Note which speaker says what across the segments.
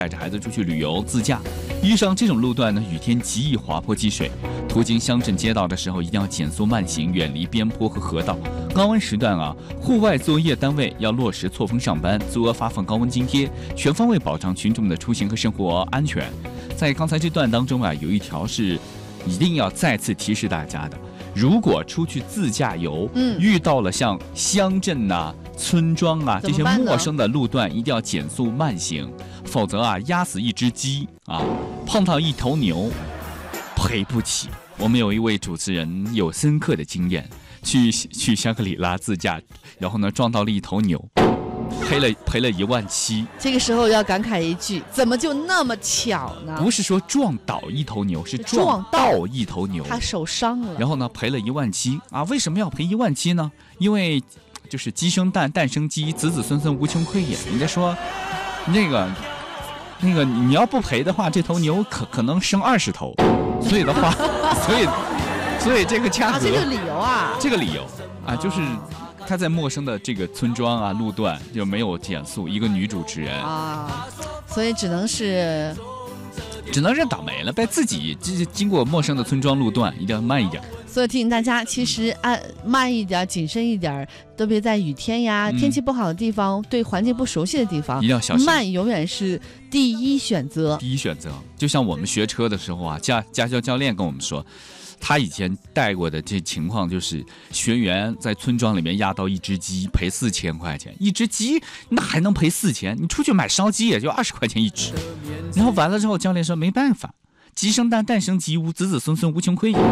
Speaker 1: 带着孩子出去旅游自驾，遇上这种路段呢，雨天极易滑坡积水。途经乡镇街道的时候，一定要减速慢行，远离边坡和河道。高温时段啊，户外作业单位要落实错峰上班，足额发放高温津贴，全方位保障群众的出行和生活安全。在刚才这段当中啊，有一条是一定要再次提示大家的：如果出去自驾游，遇到了像乡镇呐、村庄啊这些陌生的路段，一定要减速慢行，否则啊，压死一只鸡啊，碰到一头牛，赔不起。我们有一位主持人有深刻的经验，去香格里拉自驾，然后呢撞到了一头牛，赔了17000。
Speaker 2: 这个时候要感慨一句，怎么就那么巧呢？
Speaker 1: 不是说撞倒一头牛，是撞到一头牛，
Speaker 2: 他受伤了。然
Speaker 1: 后呢赔了17000啊？为什么要赔17000呢？因为就是鸡生蛋，蛋生鸡，子子孙孙无穷匮也。人家说那个你要不赔的话，这头牛可能生20头，所以的话，所以这个价格，
Speaker 2: 这个理由
Speaker 1: 啊，就是他在陌生的这个村庄啊路段就没有减速，一个女主持人
Speaker 2: 啊，所以只能是
Speaker 1: 倒霉了呗。自己经过陌生的村庄路段，一定要慢一点。
Speaker 2: 所以提醒大家，其实慢一点，谨慎一点，特别在雨天呀、天气不好的地方，对环境不熟悉的地方，
Speaker 1: 一定要小心。
Speaker 2: 慢永远是第一选择。
Speaker 1: 就像我们学车的时候啊，家教教练跟我们说，他以前带过的这情况就是学员在村庄里面压到一只鸡，赔4000块钱。一只鸡那还能赔4000？你出去买烧鸡也就20块钱一只。然后完了之后，教练说没办法。鸡生蛋，蛋生鸡，子子孙孙无穷匮也。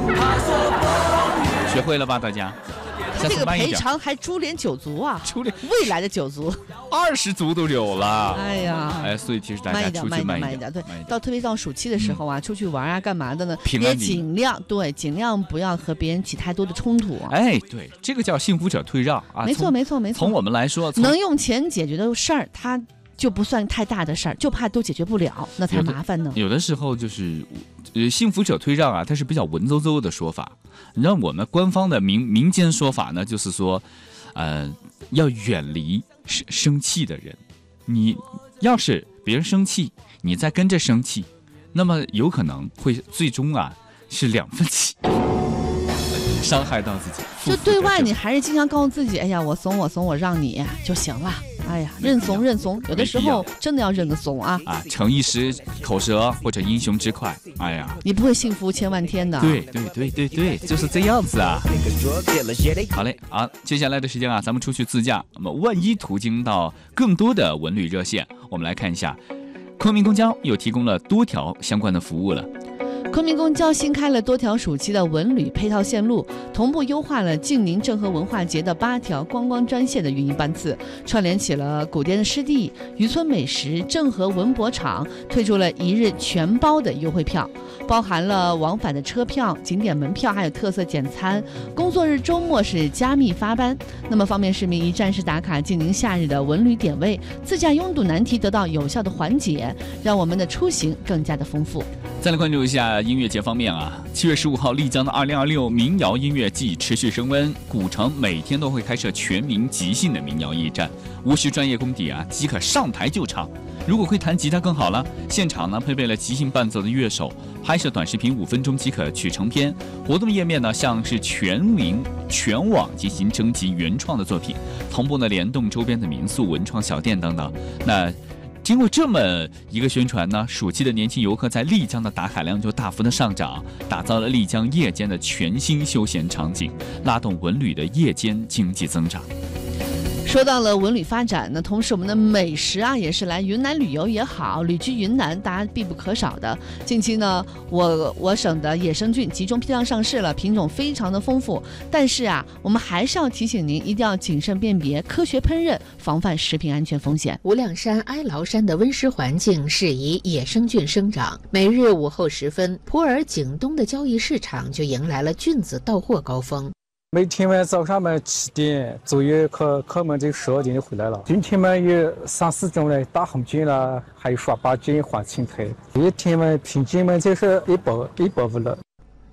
Speaker 1: 学会了吧，大家？
Speaker 2: 这个赔偿还株连九族啊！未来的9族
Speaker 1: ，20族都有了。
Speaker 2: 哎呀，
Speaker 1: 所以提示大家出去慢一点。
Speaker 2: 对，特别到暑期的时候啊，出去玩啊，干嘛的呢？
Speaker 1: 也
Speaker 2: 尽量不要和别人起太多的冲突。
Speaker 1: 对，这个叫幸福者退让啊。
Speaker 2: 没错。
Speaker 1: 从我们来说，
Speaker 2: 能用钱解决的事儿，它就不算太大的事儿，就怕都解决不了，那才麻烦呢。
Speaker 1: 有的时候就是，幸福者退让啊，它是比较文绉绉的说法。你知道我们官方的民间说法呢，就是说，要远离生气的人。你要是别人生气，你再跟着生气，那么有可能会最终啊是2份气，伤害到自己。
Speaker 2: 就对外你还是经常告诉自己，哎呀，我怂我让你就行了。哎呀，认怂，有的时候真的要认个怂啊！
Speaker 1: 逞一时口舌或者英雄之快，哎呀，
Speaker 2: 你不会幸福千万天的。
Speaker 1: 对，就是这样子啊！好嘞，接下来的时间啊，咱们出去自驾，那么万一途经到更多的文旅热线，我们来看一下，昆明公交又提供了多条相关的服务了。
Speaker 2: 昆明公交新开了多条暑期的文旅配套线路，同步优化了晋宁郑和文化节的8条观光专线的运营班次，串联起了古滇湿地、渔村美食、郑和文博场，推出了1日全包的优惠票，包含了往返的车票、景点门票，还有特色简餐。工作日周末是加密发班，那么方便市民一站式打卡晋宁夏日的文旅点位，自驾拥堵难题得到有效的缓解，让我们的出行更加的丰富。
Speaker 1: 再来关注一下音乐节方面啊，7月15号，丽江的2026民谣音乐季持续升温，古城每天都会开设全民即兴的民谣驿站，无需专业功底啊，即可上台就唱。如果会弹吉他更好了，现场呢配备了即兴伴奏的乐手，拍摄短视频5分钟即可取成片。活动页面呢像是全网进行征集原创的作品，同步呢联动周边的民宿、文创小店等等。那经过这么一个宣传呢，暑期的年轻游客在丽江的打卡量就大幅的上涨，打造了丽江夜间的全新休闲场景，拉动文旅的夜间经济增长。
Speaker 2: 说到了文旅发展，那同时我们的美食啊，也是来云南旅游也好，旅居云南大家必不可少的。近期呢，我省的野生菌集中批量上市了，品种非常的丰富。但是啊，我们还是要提醒您，一定要谨慎辨别，科学烹饪，防范食品安全风险。
Speaker 3: 无量山哀牢山的温湿环境适宜野生菌生长。每日午后时分，普洱景东的交易市场就迎来了菌子到货高峰。
Speaker 4: 每天晚早上7点左右，客们这12点就回来了。今天有3、4种的大红菌啦，还有刷把菌、黄青苔。一天平均就是150了。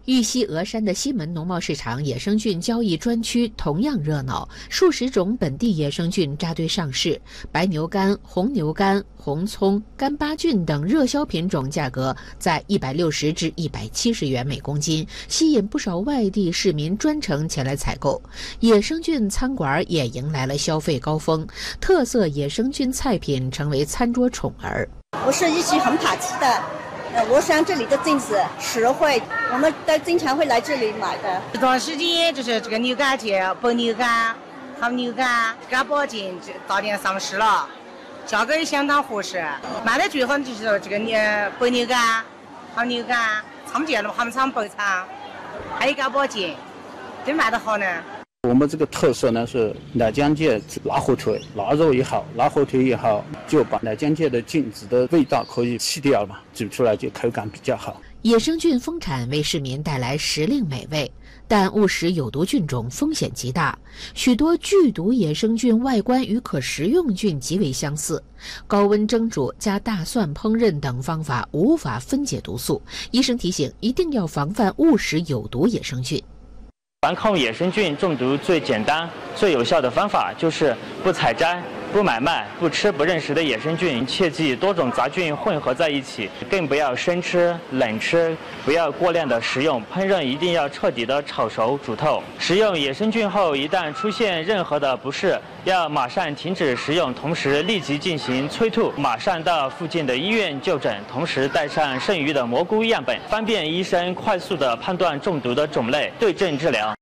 Speaker 3: 玉溪峨山的西门农贸市场野生菌交易专区同样热闹，数十种本地野生菌扎堆上市，白牛肝、红牛肝、红葱、干巴菌等热销品种价格在160至170元每公斤，吸引不少外地市民专程前来采购。野生菌餐馆也迎来了消费高峰，特色野生菌菜品成为餐桌宠儿。
Speaker 5: 我是一直很好奇的。我想这里的菌子实惠，我们都经常会来这里买的。
Speaker 6: 这段时间就是这个牛肝菌、白牛肝、红牛肝、干巴菌大量上市了，价格也相当合适。卖的最好的就是这个白牛肝、红牛肝，常见的韩肠、北肠，还有干巴菌，真卖得好呢。
Speaker 7: 我们这个特色呢是奶浆芥辣火腿，腊肉也好，辣火腿也好，就把奶浆芥的菌子的味道可以去掉嘛，煮出来就口感比较好。
Speaker 3: 野生菌丰产为市民带来时令美味，但误食有毒菌种风险极大。许多剧毒野生菌外观与可食用菌极为相似，高温蒸煮加大蒜烹饪等方法无法分解毒素。医生提醒，一定要防范误食有毒野生菌。
Speaker 8: 防控野生菌中毒最简单、最有效的方法就是不采摘、不买卖、不吃不认识的野生菌，切忌多种杂菌混合在一起，更不要生吃、冷吃，不要过量的食用。烹饪一定要彻底的炒熟、煮透。食用野生菌后，一旦出现任何的不适，要马上停止食用，同时立即进行催吐，马上到附近的医院就诊，同时带上剩余的蘑菇样本，方便医生快速的判断中毒的种类，对症治疗。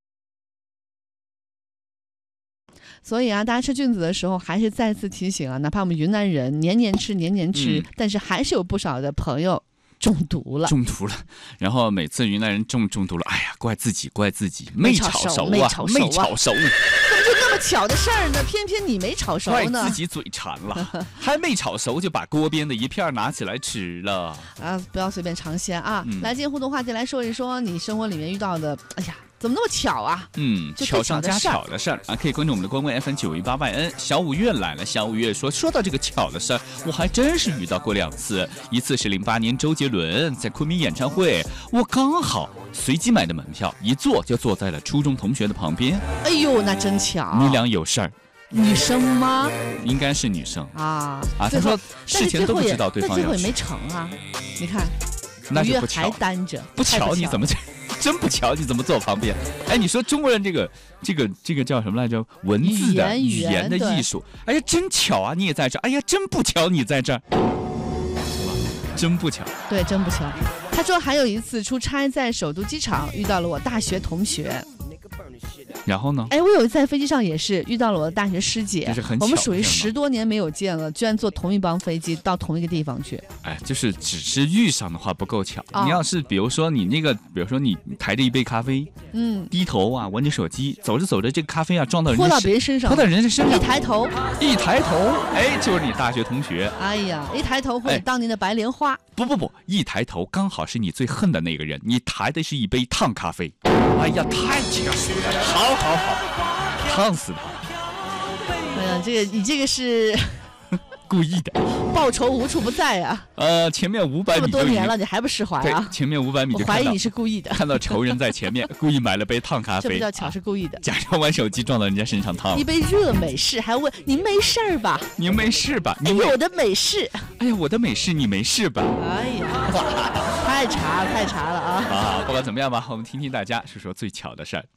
Speaker 2: 所以啊，大家吃菌子的时候，还是再次提醒啊，哪怕我们云南人年年吃，但是还是有不少的朋友中毒了。
Speaker 1: 然后每次云南人中毒了，哎呀，怪自己，没炒熟啊，怎么就
Speaker 2: 那么巧的事儿呢？偏偏你没炒熟呢，
Speaker 1: 怪自己嘴馋了，还没炒熟就把锅边的一片拿起来吃了
Speaker 2: 啊！不要随便尝鲜啊！来，今天互动话题来说一说你生活里面遇到的，哎呀，怎么那么巧啊？
Speaker 1: 巧上加巧的事儿啊！可以关注我们的官微 FM918YN。小五月来了，小五月说到这个巧的事儿，我还真是遇到过2次。一次是08年周杰伦在昆明演唱会，我刚好随机买的门票，一坐就坐在了初中同学的旁边。
Speaker 2: 哎呦，那真巧！
Speaker 1: 你俩有事儿？
Speaker 2: 女生吗？
Speaker 1: 应该是女生
Speaker 2: 啊！
Speaker 1: 他说事前都不知道对方要去，
Speaker 2: 最后也没成啊！你看，
Speaker 1: 那就不巧，
Speaker 2: 还单着，
Speaker 1: 不巧你怎么真不巧，你怎么坐旁边？哎，你说中国人这个叫什么来着？文字的语言的艺术。哎呀，真巧啊，你也在这儿。哎呀，真不巧，你在这儿，是吧？真不巧。
Speaker 2: 对，真不巧。他说还有一次出差在首都机场遇到了我大学同学。
Speaker 1: 然后呢？
Speaker 2: 哎，我有一次在飞机上也是遇到了我的大学师姐，
Speaker 1: 我
Speaker 2: 们属于10多年没有见了，居然坐同一班飞机到同一个地方去。
Speaker 1: 哎，就是只是遇上的话不够巧。你要是比如说你抬着一杯咖啡，低头啊玩着手机，走着走着这个咖啡啊撞到
Speaker 2: 泼到别人身上，一抬头，
Speaker 1: 哎，就是你大学同学。
Speaker 2: 哎呀，一抬头或者当年的白莲花。
Speaker 1: 不，一抬头刚好是你最恨的那个人，你抬的是一杯烫咖啡。哎呀，太气了！好，烫死他！
Speaker 2: 哎呀，你这个是
Speaker 1: 故意的，
Speaker 2: 报仇无处不在啊！
Speaker 1: 前面500米
Speaker 2: 这么多年了，你还不释怀啊？
Speaker 1: 对，前面500米就
Speaker 2: 我怀疑你是故意的，
Speaker 1: 看到仇人在前面，故意买了杯烫咖啡，
Speaker 2: 这不叫巧，是故意的。
Speaker 1: 假装玩手机撞到人家身上烫了。
Speaker 2: 一杯热美式，还问您没事儿吧？
Speaker 1: 您没事吧？
Speaker 2: 哎呦，我的美式！
Speaker 1: 哎呀，我的美式，你没事吧？
Speaker 2: 哎呀，太茶了啊！
Speaker 1: 不管怎么样吧，我们听听大家说最巧的事儿。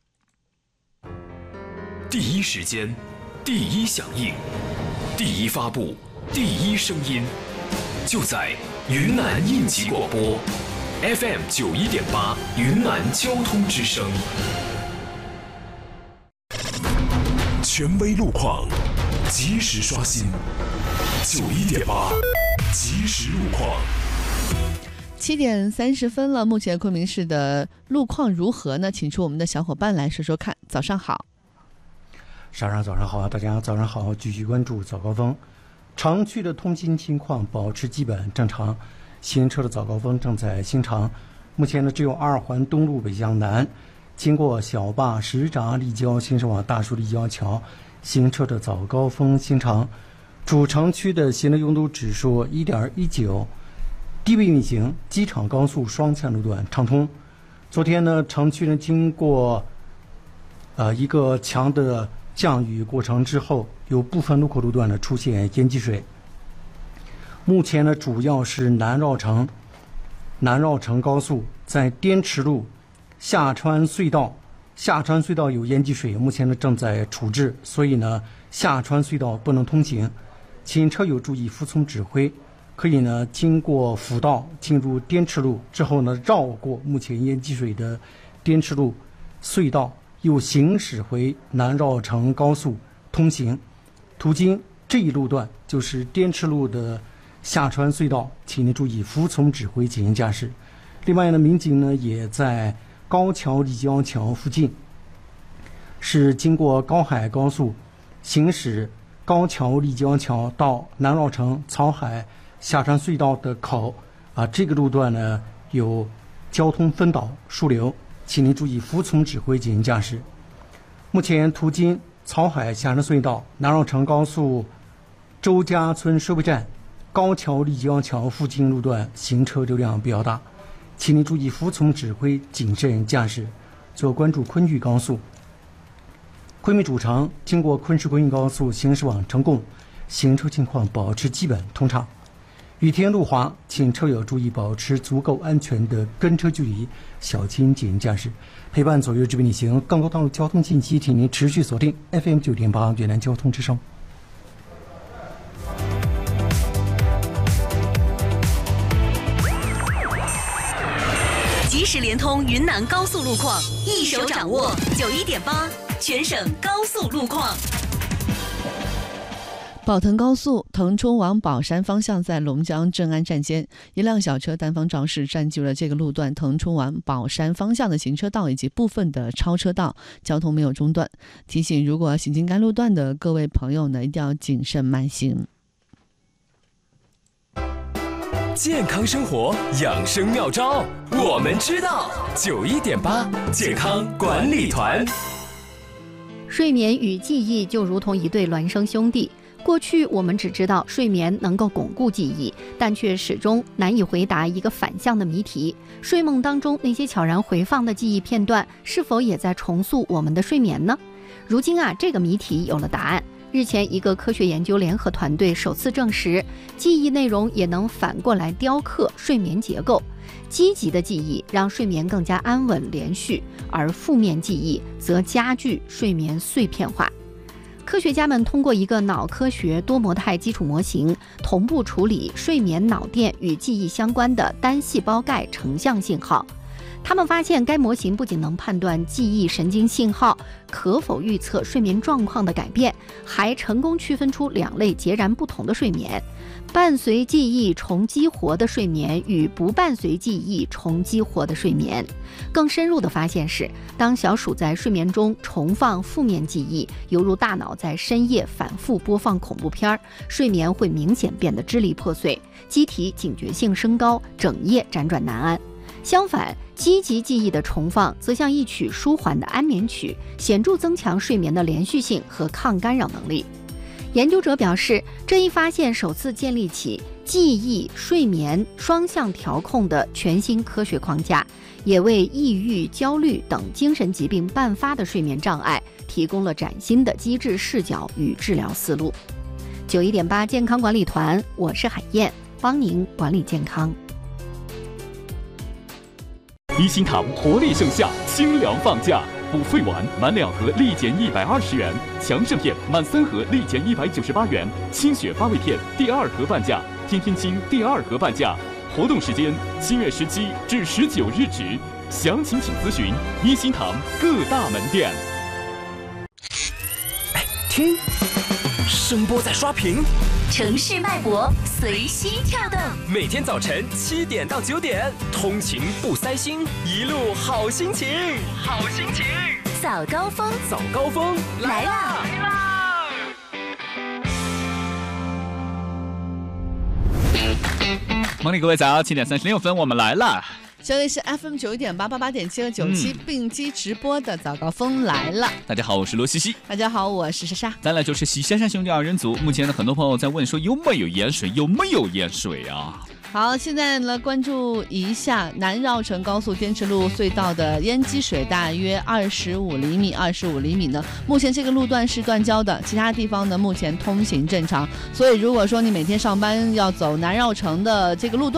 Speaker 9: 第一时间，第一响应，第一发布，第一声音，就在云南应急广播 FM91.8云南交通之声。权威路况，及时刷新91.8即时路况。
Speaker 2: 7点30分了，目前昆明市的路况如何呢？请出我们的小伙伴来说说看。早上好。
Speaker 10: 早上好，大家早上好，继续关注早高峰。城区的通行情况保持基本正常，行车的早高峰正在兴长。目前呢，只有2环东路北向南，经过小坝、石闸、立交行驶往大树立交桥，行车的早高峰兴长。主城区的行车拥堵指数 1.19， 低位运行机场高速双线路段畅通。 昨天呢，城区呢经过一个强的降雨过程之后，有部分路口路段呢出现淹积水。目前呢，主要是南绕城高速在滇池路下川隧道有淹积水，目前呢正在处置，所以呢下川隧道不能通行，请车友注意服从指挥。可以呢经过辅道进入滇池路之后呢，绕过目前淹积水的滇池路隧道，又行驶回南绕城高速通行。途经这一路段就是滇池路的下川隧道，请您注意服从指挥，谨慎驾驶。另外呢，民警呢也在高桥立交桥附近，是经过高海高速行驶高桥立交桥到南绕城草海下川隧道的口这个路段呢有交通分导疏流，请您注意服从指挥，谨慎驾驶。目前途经草海下川隧道、南绕城高速周家村收费站、高桥立交桥附近路段行车流量比较大，请您注意服从指挥，谨慎驾驶。最后关注昆玉高速，昆明主城经过昆石昆玉高速行驶往成贡，行车情况保持基本通畅。雨天路滑，请车友注意保持足够安全的跟车距离，小心谨慎驾驶。陪伴左右指挥你行，更多道路交通信息，请您持续锁定 FM 9.8越南交通之声。
Speaker 11: 即时联通云南高速路况，一手掌握91.8全省高速路况。
Speaker 2: 宝腾高速腾冲往宝山方向，在龙江正安站间，一辆小车单方肇事占据了这个路段腾冲往宝山方向的行车道以及部分的超车道，交通没有中断。提醒如果行经该路段的各位朋友呢，一定要谨慎慢行。
Speaker 9: 健康生活养生妙招，我们知道。91.8健康管理团。
Speaker 12: 睡眠与记忆就如同一对孪生兄弟。过去我们只知道睡眠能够巩固记忆，但却始终难以回答一个反向的谜题：睡梦当中那些悄然回放的记忆片段，是否也在重塑我们的睡眠呢？如今这个谜题有了答案。日前，一个科学研究联合团队首次证实，记忆内容也能反过来雕刻睡眠结构。积极的记忆让睡眠更加安稳连续，而负面记忆则加剧睡眠碎片化。科学家们通过一个脑科学多模态基础模型，同步处理睡眠脑电与记忆相关的单细胞钙成像信号。他们发现，该模型不仅能判断记忆神经信号可否预测睡眠状况的改变，还成功区分出两类截然不同的睡眠：伴随记忆重激活的睡眠与不伴随记忆重激活的睡眠。更深入的发现是，当小鼠在睡眠中重放负面记忆，犹如大脑在深夜反复播放恐怖片，睡眠会明显变得支离破碎，机体警觉性升高，整夜辗转难安。相反，积极记忆的重放则像一曲舒缓的安眠曲，显著增强睡眠的连续性和抗干扰能力。研究者表示，这一发现首次建立起记忆、睡眠双向调控的全新科学框架，也为抑郁、焦虑等精神疾病伴发的睡眠障碍提供了崭新的机制视角与治疗思路。91.8健康管理团，我是海燕，帮您管理健康。
Speaker 1: 一心堂活力盛夏，清凉放价，补肺丸满2盒立减120元，强肾片满3盒立减198元，清血发胃片第2盒半价，天天清第2盒半价。活动时间7月17至19日止，详情请咨询一心堂各大门店。
Speaker 9: 听，声波在刷屏，
Speaker 11: 城市脉搏随心跳动。
Speaker 9: 每天早晨7点到9点，通勤不塞心，一路好心情，好心情。
Speaker 11: 早高峰，
Speaker 9: 早高峰来啦！来啦
Speaker 1: Morning， 各位早，7点36分，我们来了。
Speaker 2: 这里是 FM 91.888.7和97并机直播的早高峰来了。
Speaker 1: 大家好，我是罗西西。
Speaker 2: 大家好，我是莎莎。
Speaker 1: 咱俩就是西珊珊兄弟二人组。目前呢，很多朋友在问说有没有盐水，有没有盐水啊？
Speaker 2: 好，现在来关注一下南绕城高速滇池路隧道的淹积水大约25厘米，25厘米呢，目前这个路段是断交的，其他地方呢目前通行正常。所以如果说你每天上班要走南绕城的这个路段，